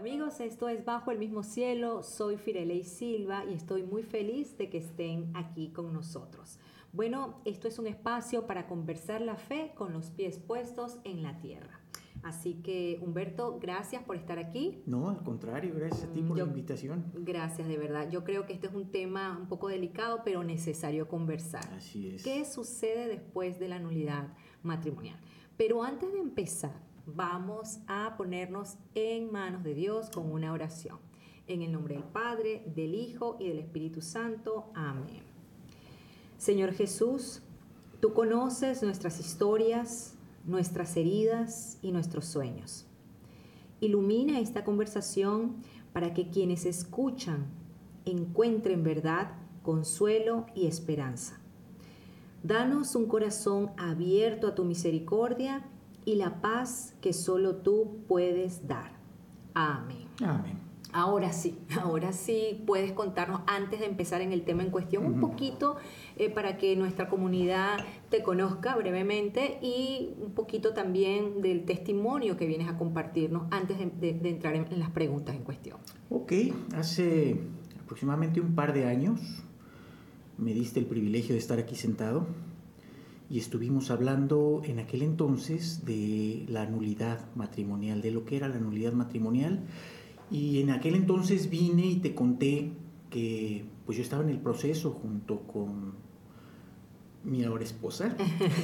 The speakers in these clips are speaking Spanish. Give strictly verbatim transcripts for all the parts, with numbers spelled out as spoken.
Amigos, esto es Bajo el Mismo Cielo, soy Firelei Silva y estoy muy feliz de que estén aquí con nosotros. Bueno, esto es un espacio para conversar la fe con los pies puestos en la tierra. Así que, Humberto, gracias por estar aquí. No, al contrario, gracias a ti por Yo, la invitación. Gracias, de verdad. Yo creo que este es un tema un poco delicado, pero necesario conversar. Así es. ¿Qué sucede después de la nulidad matrimonial? Pero antes de empezar, vamos a ponernos en manos de Dios con una oración. En el nombre del Padre, del Hijo y del Espíritu Santo. Amén. Señor Jesús, tú conoces nuestras historias, nuestras heridas y nuestros sueños. Ilumina esta conversación para que quienes escuchan encuentren verdad, consuelo y esperanza. Danos un corazón abierto a tu misericordia y la paz que solo tú puedes dar. Amén. Amén. Ahora sí, ahora sí puedes contarnos, antes de empezar en el tema en cuestión, un poquito eh, para que nuestra comunidad te conozca brevemente y un poquito también del testimonio que vienes a compartirnos antes de, de, de entrar en, en las preguntas en cuestión. Ok, hace aproximadamente un par de años me diste el privilegio de estar aquí sentado y estuvimos hablando en aquel entonces de la nulidad matrimonial, de lo que era la nulidad matrimonial. Y en aquel entonces vine y te conté que pues yo estaba en el proceso junto con mi ahora esposa.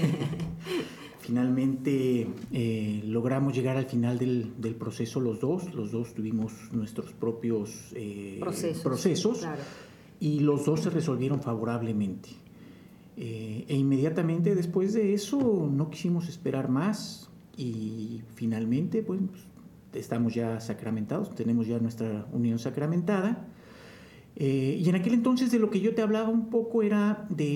Finalmente eh, logramos llegar al final del, del proceso los dos. Los dos tuvimos nuestros propios eh, procesos, procesos claro. Y los dos se resolvieron favorablemente. Eh, e inmediatamente después de eso no quisimos esperar más y finalmente pues estamos ya sacramentados, tenemos ya nuestra unión sacramentada. Eh, y en aquel entonces de lo que yo te hablaba un poco era de